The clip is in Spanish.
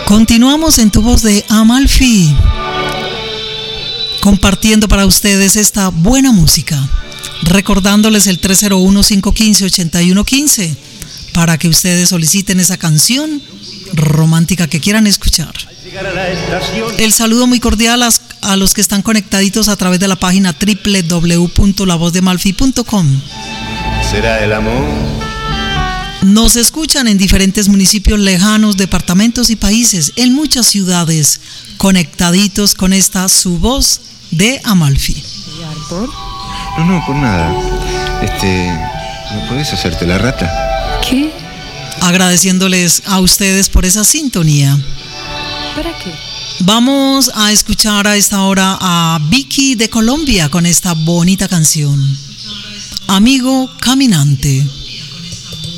Continuamos en Tu Voz de Amalfi, compartiendo para ustedes esta buena música, recordándoles el 301-515-8115 para que ustedes soliciten esa canción romántica que quieran escuchar. El saludo muy cordial a los que están conectaditos a través de la página www.lavozdemalfi.com. Será el amor. Nos escuchan en diferentes municipios lejanos, departamentos y países, en muchas ciudades, conectaditos con esta su voz de Amalfi. No, por nada. ¿No podés hacerte la rata? ¿Qué? Agradeciéndoles a ustedes por esa sintonía. ¿Para qué? Vamos a escuchar a esta hora a Vicky de Colombia con esta bonita canción, Amigo Caminante.